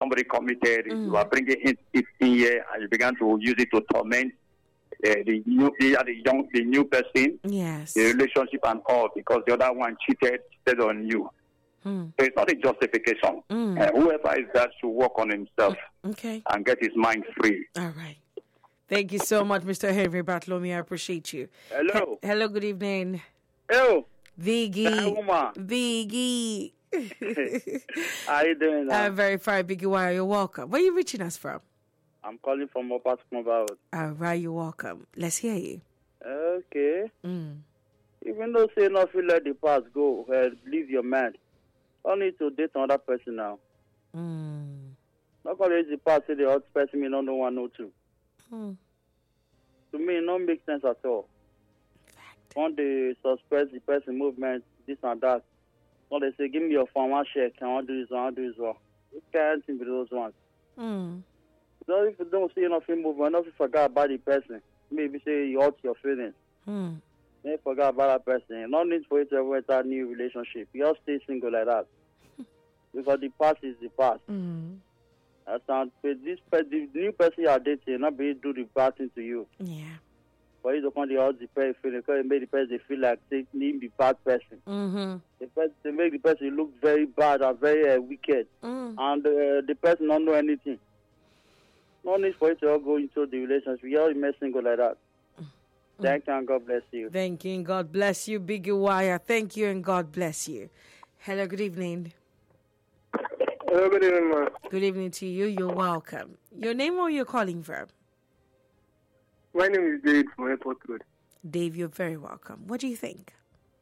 somebody committed, you are bringing it in here, and you began to use it to torment the new person, Yes. the relationship and all, because the other one cheated on you. So it's not a justification. Whoever is that should work on himself and get his mind free. All right. Thank you so much, Mr. Henry Bartholomew. I appreciate you. Hello. Hello, good evening. Hello. Viggy. Woman. Viggy. How you doing now? I'm very fine, Viggy. Why are you welcome? Where are you reaching us from? I'm calling from Upper Small. All right, you're welcome. Let's hear you. Okay. Even though say nothing, let the past go, leave your mind. Don't need to date another person now. Not always the past say the hot person me not know one, no two. To me, it don't make sense at all. When they suspect the person movement, this and that, when they say, give me your phone, one check, I want to do this, I want to do this one. You can't think with those ones. So if you don't see nothing movement, not forget about the person. Maybe say you hurt your feelings. Then forget about that person. No need for you to ever enter a new relationship. You just stay single like that. Because the past is the past. The new person you are dating, not be do the bad thing to you. Yeah. For you to come the hurt the person feeling, because it make the person feel like they need the bad person. They make the person look very bad and very wicked. And the person don't know anything. No need for you to all go into the relationship. You all remain single like that. Thank you and God bless you. Thank you and God bless you, Biggie Wire. Thank you and God bless you. Hello, good evening. Hello, good evening, ma'am. Good evening to you. You're welcome. Your name or you're calling from? My name is Dave from Airport Road. Dave, you're very welcome. What do you think?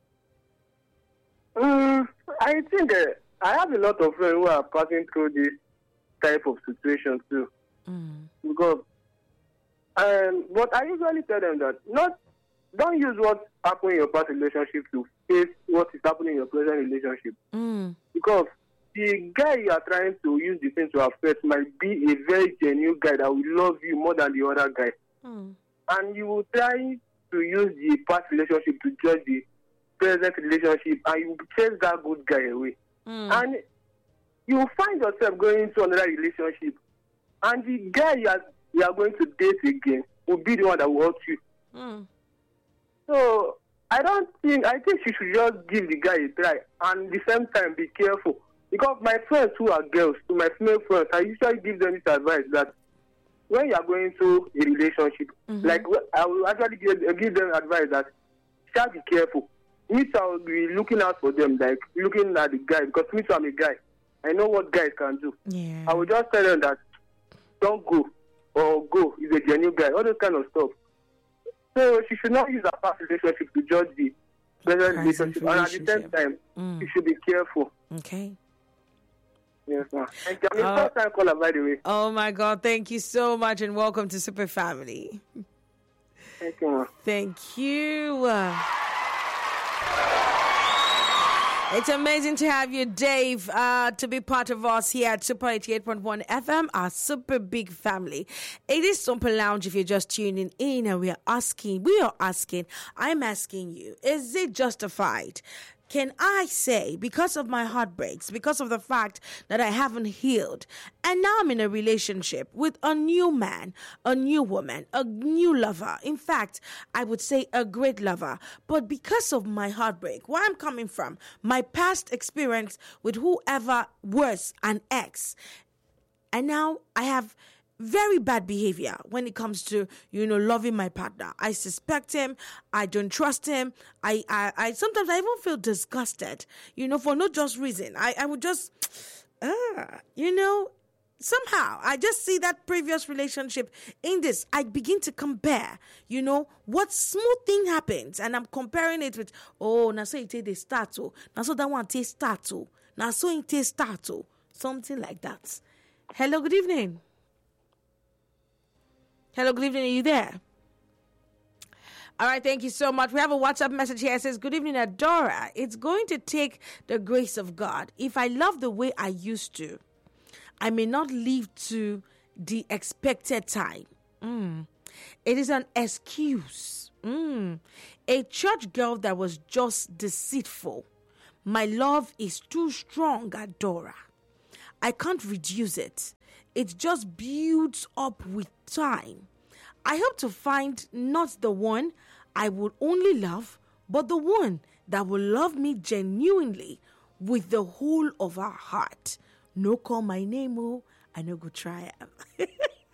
I think I have a lot of friends who are passing through this type of situation too. Because, but I usually tell them that don't use what happened in your past relationship to face what is happening in your present relationship. Because the guy you are trying to use the thing to affect might be a very genuine guy that will love you more than the other guy. And you will try to use the past relationship to judge the present relationship, and you will chase that good guy away. And you will find yourself going into another relationship, and the guy you are going to date again will be the one that will hurt you. So I think you should just give the guy a try, and at the same time be careful. Because my friends who are girls, to my female friends, I usually give them this advice that when you are going to a relationship, like I will actually give them advice that shall be careful. Me too, I will be looking out for them, like looking at the guy, because me too, I'm a guy. I know what guys can do. Yeah. I will just tell them that don't go, or go is a genuine guy, all those kind of stuff. So she should not use her past relationship to judge the present relationship. And at the same time, she should be careful. Okay. Yes, ma'am. Thank you. I'm a first-time caller, by the way. Oh, my God. Thank you so much, and welcome to Super Family. Thank you, ma'am. Thank you. It's amazing to have you, Dave, to be part of us here at Super 88.1 FM, our super big family. It is Super Lounge if you're just tuning in, and I'm asking you, is it justified? Can I say, because of my heartbreaks, because of the fact that I haven't healed, and now I'm in a relationship with a new man, a new woman, a new lover, in fact, I would say a great lover, but because of my heartbreak, where I'm coming from, my past experience with whoever was an ex, and now I have very bad behavior when it comes to, loving my partner. I suspect him. I don't trust him. I sometimes I even feel disgusted, for no just reason. I would just, somehow I just see that previous relationship in this. I begin to compare, what smooth thing happens, and I'm comparing it with, now so it they start to, now so that one take start to, now so it take start to, something like that. Hello, good evening. Hello, good evening. Are you there? All right, thank you so much. We have a WhatsApp message here. It says, good evening, Adora. It's going to take the grace of God. If I love the way I used to, I may not live to the expected time. It is an excuse. A church girl that was just deceitful. My love is too strong, Adora. I can't reduce it. it just builds up with time. I hope to find not the one I would only love, but the one that will love me genuinely with the whole of our heart. No call my name, oh, I no go try it.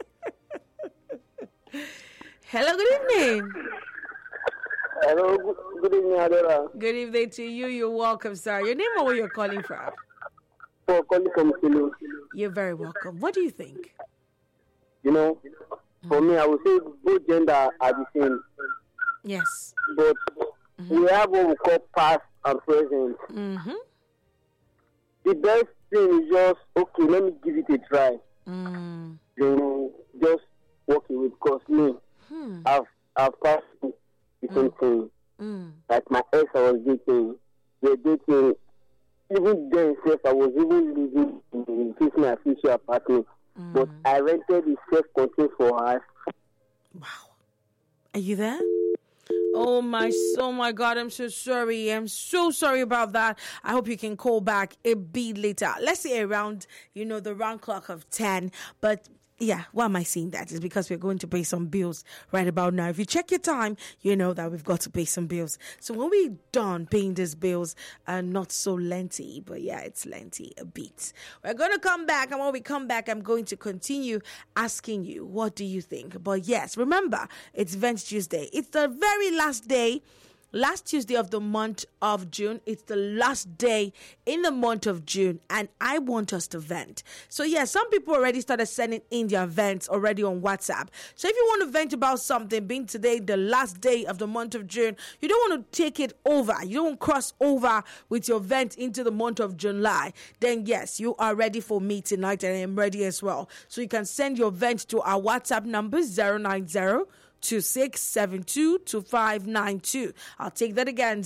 Hello, good evening. Hello, good evening, Adora. Good evening to you. You're welcome, sir. Your name or where you're calling from? For calling from Kilo. You're very welcome. What do you think? You know, for me, I would say both gender are the same. Yes. But we have what we call past and present. Mm-hmm. The best thing is just, okay, let me give it a try. Mm. You know, just walk away, because me, I've passed the same thing. Like my ex I was dating, we're dating. Even then, I was even living in my future apartment. But I rented a self-contained for her. Wow. Are you there? Oh my God, I'm so sorry. I'm so sorry about that. I hope you can call back a bit later. Let's say around, the round clock of 10. But yeah, why am I saying that? It's because we're going to pay some bills right about now. If you check your time, you know that we've got to pay some bills. So when we're done paying these bills, not so lengthy, but yeah, it's lengthy a bit. We're going to come back, and when we come back, I'm going to continue asking you, what do you think? But yes, remember, it's Vent Tuesday. It's the very last day. Last Tuesday of the month of June. It's the last day in the month of June, and I want us to vent. So yeah, some people already started sending in their vents already on WhatsApp. So if you want to vent about something, being today the last day of the month of June, you don't want to take it over. You don't cross over with your vent into the month of July. Then yes, you are ready for me tonight, and I am ready as well. So you can send your vent to our WhatsApp number 090-2672-2592. I'll take that again,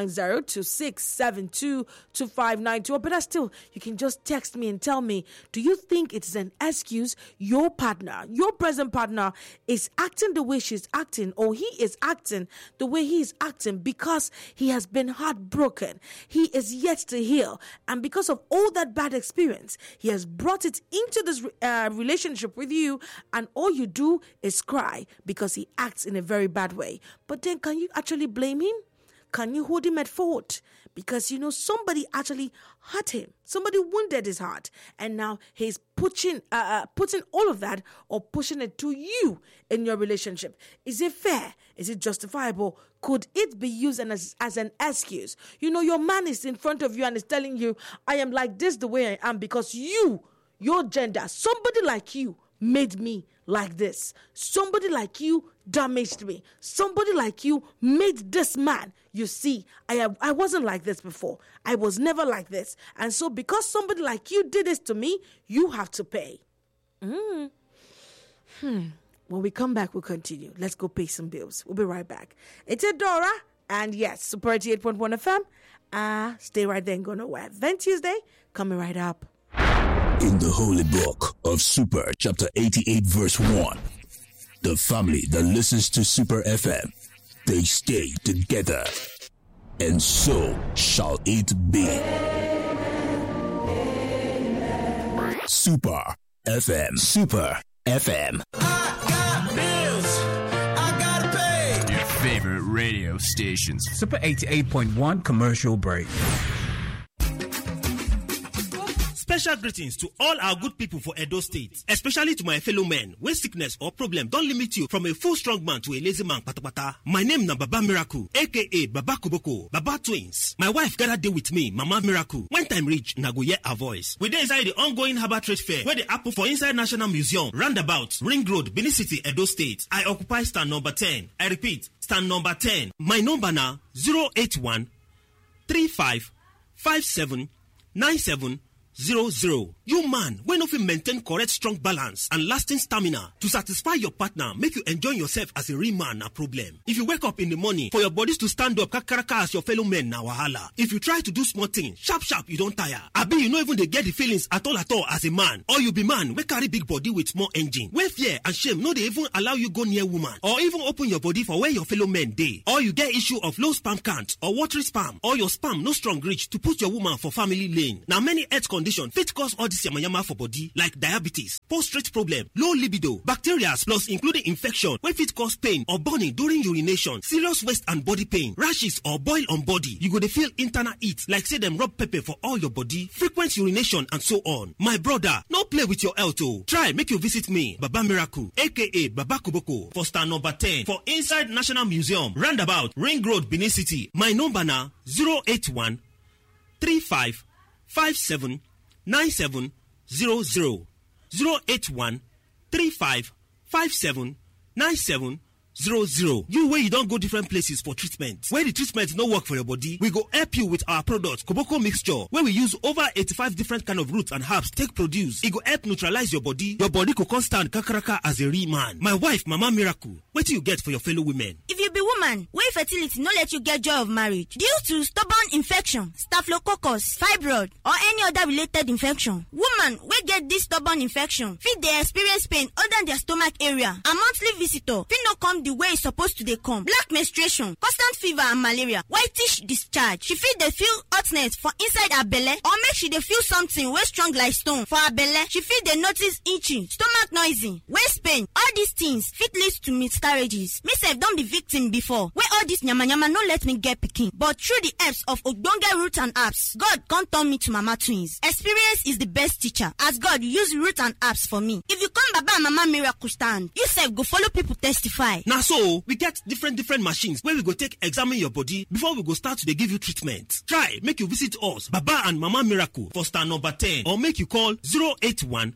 090-2672-2592. Or better still, you can just text me and tell me, do you think it's an excuse your partner, your present partner, is acting the way she's acting, or he is acting the way he is acting because he has been heartbroken? He is yet to heal. And because of all that bad experience, he has brought it into this relationship with you, and all you do is cry because he acts in a very bad way. But then can you actually blame him? Can you hold him at fault? Because, somebody actually hurt him. Somebody wounded his heart. And now he's putting all of that, or pushing it to you in your relationship. Is it fair? Is it justifiable? Could it be used as an excuse? Your man is in front of you and is telling you, I am like this the way I am because your gender, somebody like you made me like this. Somebody like you damaged me. Somebody like you made this man. You see, I wasn't like this before. I was never like this. And so because somebody like you did this to me, you have to pay. When we come back, we'll continue. Let's go pay some bills. We'll be right back. It's Adora, and yes, Super 88.1 FM. Stay right there and go nowhere. Vent Tuesday, coming right up. In the Holy Book of Super, chapter 88, verse 1, the family that listens to Super FM, they stay together, and so shall it be. Super FM. Super FM. I got bills. I gotta pay. Your favorite radio stations. Super 88.1 commercial break. Special greetings to all our good people for Edo State, especially to my fellow men. When sickness or problem don't limit you from a full strong man to a lazy man, patapata. My name na Baba Miracle, aka Baba Kuboko, Baba Twins. My wife gotta deal with me, Mama Miracle. When time reach, na go hear her voice. We dey inside the ongoing Harbour Trade Fair, where the apple for inside National Museum, Roundabout, Ring Road, Benin City, Edo State. I occupy stand number 10. I repeat, stand number 10. My number na 081 35 57 97 00. You man, when of you maintain correct strong balance and lasting stamina to satisfy your partner, make you enjoy yourself as a real man, a problem. If you wake up in the morning for your bodies to stand up kakaraka as your fellow men, na wahala. If you try to do small things, sharp you don't tire. Abi you no even dey get the feelings at all as a man. Or you be man we carry big body with small engine. Where fear and shame no dey even allow you go near woman or even open your body for where your fellow men dey. Or you get issue of low sperm count or watery sperm, or your sperm no strong reach to put your woman for family lane. Now many health conditions condition fit cause all this yamayama for body like diabetes, prostate problem, low libido, bacteria plus including infection wey fit cause pain or burning during urination, serious waist and body pain, rashes or boil on body. You go dey feel internal heat like say dem rub pepper for all your body, frequent urination and so on. My brother, no play with your health o. Try make you visit me, Baba Miracle, aka Baba Koboko, for stand number 10 for inside National Museum, roundabout Ring Road, Benin City. My number na 081 35 57 97 00. 081 35 57 97 00. You where you don't go different places for treatment. Where the treatment no work for your body, we go help you with our product Koboko Mixture, where we use over 85 different kind of roots and herbs take produce. It go help neutralize your body. Your body could constant kakaraka as a real man. My wife, Mama Miracle, what do you get for your fellow women? If you be woman, wey fertility no let you get joy of marriage due to stubborn infection, staphylococcus, fibroid, or any other related infection. Woman wey get this stubborn infection fit dey experience pain under their stomach area. A monthly visitor fit no come the way it's supposed to dey come. Black menstruation, constant fever and malaria, whitish discharge. She fit dey feel hotness for inside her belle, or make she dey feel something wey strong like stone for her belle. She fit dey notice itching, stomach noisy, waist pain. All these things fit lead to miscarriages. Me sef don be victim before, wey all this yamayama no let me get pikin. But through the helps of ogbonge root and herbs, God come turn me to mama twins. Experience is the best teacher, as God use root and herbs for me. If you come Baba and Mama Miracle stand, you sef go follow people testify. Now so, we get different machines where we go take examine your body before we go start to dey give you treatment. Try make you visit us, Baba and Mama Miracle, for stand number 10, or make you call 081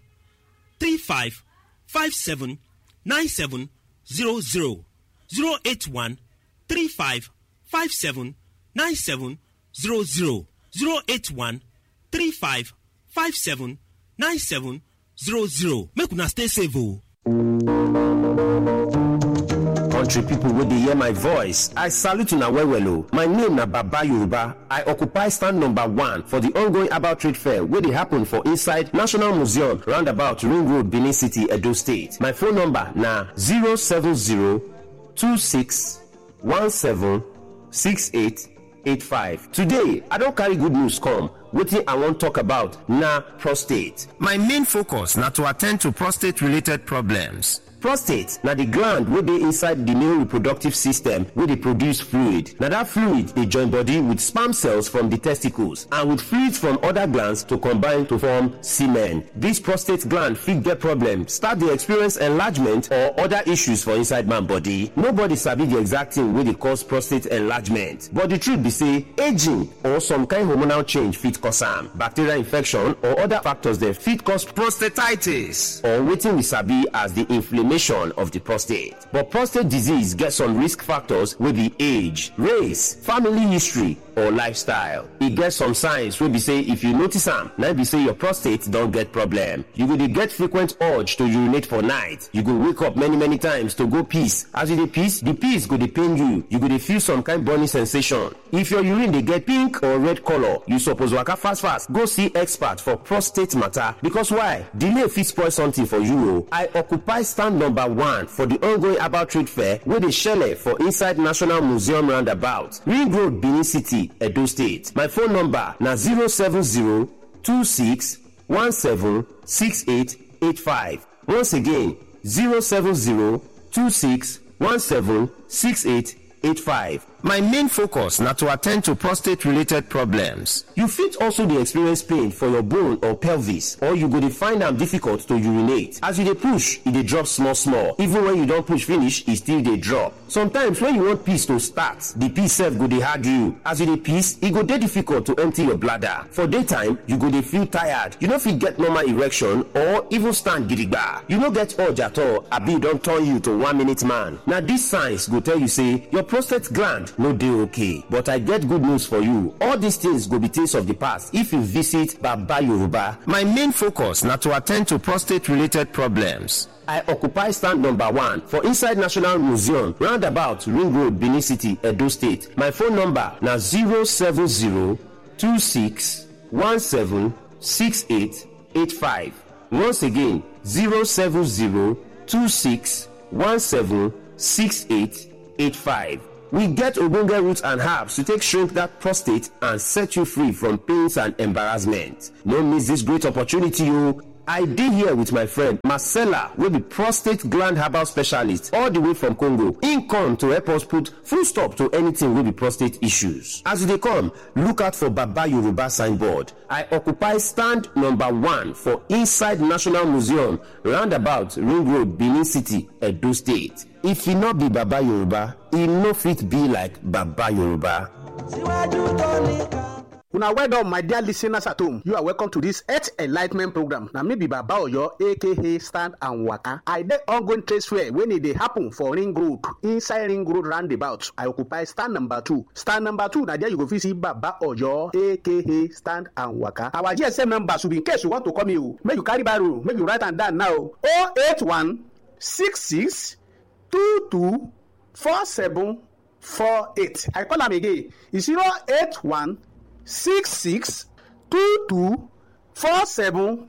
35 57 97 00. 081 35 57 97 00. 081 35 57 97 00. Make una stay safe o. Country people wey dey hear my voice, I salute una well well o. My name na Baba Yoruba. I occupy stand number 1 for the ongoing herbal trade fair wey dey happen for inside National Museum, roundabout Ring Road, Benin City, Edo State. My phone number na 070-2617-6885. Today, I don carry good news come. Wetin I wan talk about na prostate. My main focus na to attend to prostate related problems. Prostate na the gland wey dey inside the male reproductive system wey dey produce fluid. Na that fluid dey join body with sperm cells from the testicles and with fluids from other glands to combine to form semen. This prostate gland fit get problem, start dey experience enlargement or other issues for inside man body. Nobody sabi the exact thing wey dey cause prostate enlargement, but the truth be say aging or some kind hormonal change fit cause am. Bacterial infection or other factors dem fit cause prostatitis, or wetin we sabi as the inflammation of the prostate. But prostate disease gets some risk factors wey be age, race, family history, or lifestyle. E get some signs wey be say if you notice am, na be say your prostate don get problem. You go dey get frequent urge to urinate for night. You go wake up many times to go piss. As you dey piss, the piss go dey pain you. You go dey feel some kind burning sensation. If your urine dey get pink or red color, you suppose waka fast go see expert for prostate matter, because why? Delay fit spoil something for you o. I occupy stand number 1 for the ongoing herbal trade fair wey dey shele for inside National Museum roundabout Ring Road, Benin City, Edo State. My phone number na 070-2617-6885. Once again, 070-2617-6885. My main focus na to attend to prostate related problems. You fit also dey experience pain for your bone or pelvis, or you go dey find am difficult to urinate. As you dey push, e dey drop small. Even when you don push finish, e still dey drop. Sometimes when you want piss to start, the piss sef go dey hard you. As you dey piss, e go dey difficult to empty your bladder. For daytime, you go dey feel tired. You no fit get normal erection or even stand gidigba. You no get urge at all, abi e don turn you to 1-minute man. Na these signs go tell you say your prostate gland no dey okay. But I get good news for you. All these things go be things of the past if you visit Baba Yoruba. My main focus na to attend to prostate related problems. I occupy stand number 1 for inside National Museum, roundabout Ring Road, Benin City, Edo State. My phone number na 070-2617-6885. Once again, 070-2617-6885. We get ogbonge roots and herbs to take shrink that prostate and set you free from pains and embarrassment. No miss this great opportunity, o. I dey here with my friend Marcella, wey be prostate gland herbal specialist all the way from Congo. Im come to help us put full stop to anything wey be prostate issues. As you dey come, look out for Baba Yoruba signboard. I occupy stand number 1 for inside National Museum, roundabout Ring Road, Benin City, Edo State. If e no be Baba Yoruba, e no fit be like Baba Yoruba. Una well done, my dear listeners at home. You are welcome to this Earth Enlightenment program. Na me be Baba Oyo, aka Stand and Waka. I dey ongoing trade fair when e dey happen for Ring Road, inside Ring Road roundabout. I occupy stand number 2. Stand number 2, na there you go fit see Baba Oyo, aka Stand and Waka. Our GSM number should be in case you want to come here. Make you carry barrow, make you write am down now. 081 66 22 47 48. I call am again. It's 081 66 22 47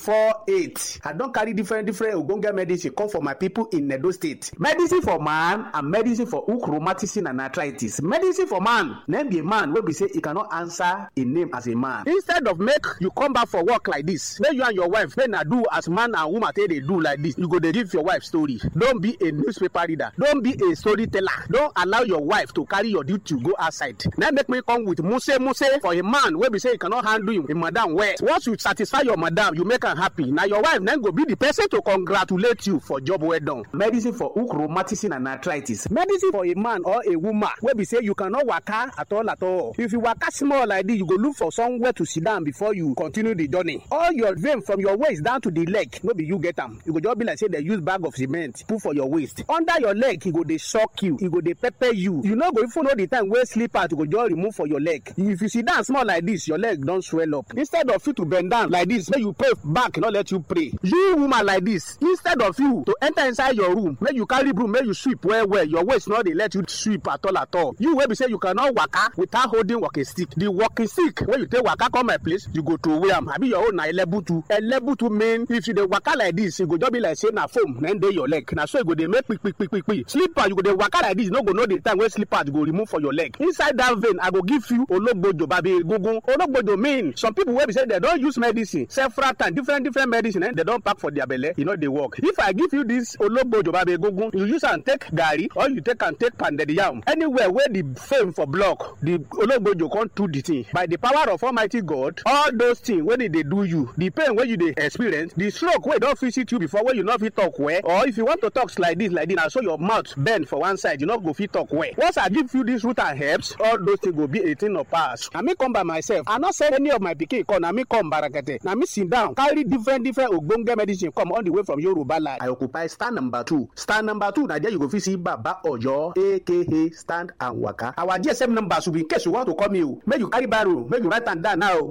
48. I don carry different ogbonge medicine come for my people in Edo State. Medicine for man and medicine for hook rheumatism and arthritis. Medicine for man, name be a man wey be say e cannot answer a name as a man. Instead of make you come back for work like this, make you and your wife make na do as man and woman take dey do like this. You go dey give your wife story. Don be a newspaper reader. Don be a storyteller. Don allow your wife to carry your duty go outside. Now make me come with muse for a man wey be say e cannot handle him madam well. Once you satisfy your madam, you make am happy. Now your wife then go be the person to congratulate you for job well done. Medicine for hook rheumatism and arthritis. Medicine for a man or a woman wey be say you cannot waka at all. If you waka small like this, you go look for somewhere to sit down before you continue the journey. All your vein from your waist down to the leg, no be you get am. You go just be like say they use bag of cement put for your waist. Under your leg, e go dey shock you. E go dey pepper you. You no go even know the time wey slippers go just remove for your leg. If you sit down small like this, your leg don swell up. Instead of you to bend down like this, make you pray back, no let you pray. You woman like this, instead of you to enter inside your room, make you carry broom, make you sweep well. Your waist no dey let you sweep at all. You wey be say you cannot waka without holding walking stick. The walking stick wey you take waka come my place, you go throw away am. Abi your own na elebutu. Elebutu mean if you dey waka like this, e go just be like say na foam na dey your leg. Na so e go dey make quick. Slipper you go dey waka like this, you no go know the time wey slippers go remove for your leg. Inside that vein, I go give you ologbojo babi egungun. Ologbojo mean some people wey be say they don use medicine several times, different medicine they don pack for their belle, e no dey work. If I give you this ologbojo babi egungun, you use am take garri or you take am take pounded yam. Anywhere where the fame for block, the ologbojo come do the thing. By the power of Almighty God, all those things when they do you, the pain wey you dey experience, the stroke wey don visit you before wey you no fit talk well, or if you want to talk like this, na so your mouth bend for one side, you no go fit talk well. Once I give you this root and herbs, all those things go be a thing of past. Na me come by myself. I no send any of my pikin come. Na me come barakete. Na me sit down, carry different ogbonge medicine come all the way from Yoruba land. I occupy stand number 2. Stand number 2, na there you go fit see Baba Oyo, aka Stand and Waka. Our GSM number should be in case you want to call me. Make you carry barrow, make you write am down now.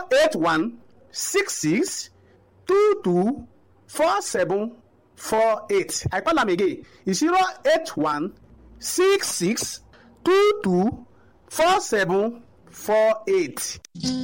081 66 22 47 48. I call am again. It's 081 66 22 47 48.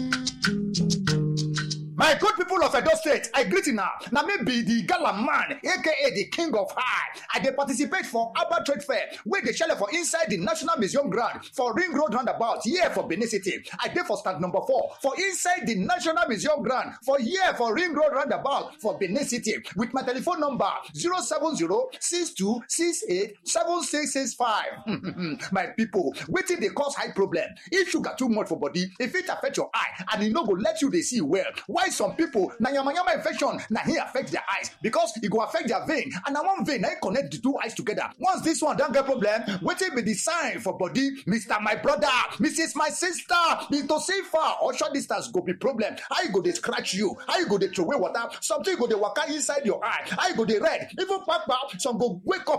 My good people of Edo State, I greet you now. Now me be the gala man, aka the king of high. I dey participate for Abba Trade Fair, where they shell for inside the National Museum ground for Ring Road roundabout, here for Benin City. I dey for stand number 4 for inside the National Museum ground for here for Ring Road roundabout for Benin City with my telephone number 070-6268-7665. My people, wetin dey cause high problem? If sugar too much for body, if it affect your eye and e no go let you dey see well. Why some people na yamayama infection na here affect their eyes because e go affect their vein and na one vein na connect the two eyes together. Once this one don get problem, wetin be the sign for body? Mr. My brother, Mrs. My sister, to see far or short distance go be problem. How you go dey scratch you? How you go dey throw away water? Something go dey waka inside your eye. How you go dey red? Even kpakpa, some go wake up